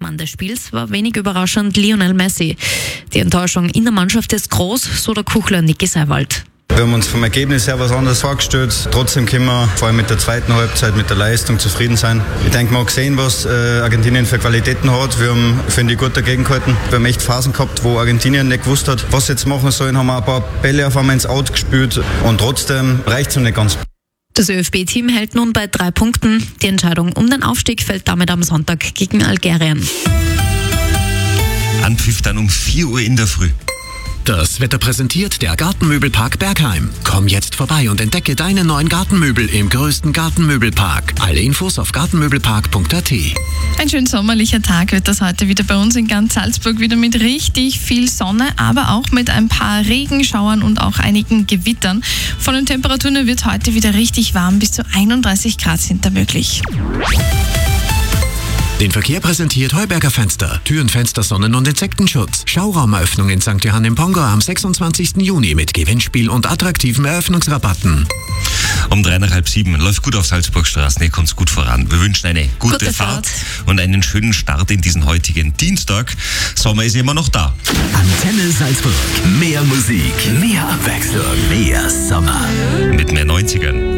Mann des Spiels war wenig überraschend Lionel Messi. Die Enttäuschung in der Mannschaft ist groß, so der Kuchler Niki Seiwald. Wir haben uns vom Ergebnis her was anderes vorgestellt. Trotzdem können wir vor allem mit der zweiten Halbzeit, mit der Leistung zufrieden sein. Ich denke, man hat gesehen, was Argentinien für Qualitäten hat. Wir haben, finde ich, gut dagegen gehalten. Wir haben echt Phasen gehabt, wo Argentinien nicht gewusst hat, was sie jetzt machen sollen. Haben wir ein paar Bälle auf einmal ins Out gespielt und trotzdem reicht es noch nicht ganz. Das ÖFB-Team hält nun bei 3 Punkten. Die Entscheidung um den Aufstieg fällt damit am Sonntag gegen Algerien. Anpfiff dann um 4 Uhr in der Früh. Das Wetter präsentiert der Gartenmöbelpark Bergheim. Komm jetzt vorbei und entdecke deine neuen Gartenmöbel im größten Gartenmöbelpark. Alle Infos auf gartenmöbelpark.at. Ein schön sommerlicher Tag wird das heute wieder bei uns in ganz Salzburg, wieder mit richtig viel Sonne, aber auch mit ein paar Regenschauern und auch einigen Gewittern. Von den Temperaturen wird heute wieder richtig warm, bis zu 31 Grad sind da möglich. Den Verkehr präsentiert Heuberger Fenster. Türen, Fenster, Sonnen- und Insektenschutz. Schauraumeröffnung in St. Johann im Pongo am 26. Juni mit Gewinnspiel und attraktiven Eröffnungsrabatten. Um 6:30 läuft gut auf Salzburgstraßen, ihr kommt gut voran. Wir wünschen eine gute Fahrt und einen schönen Start in diesen heutigen Dienstag. Sommer ist immer noch da. Antenne Salzburg. Mehr Musik, mehr Abwechslung, mehr Sommer. Mit mehr 90ern.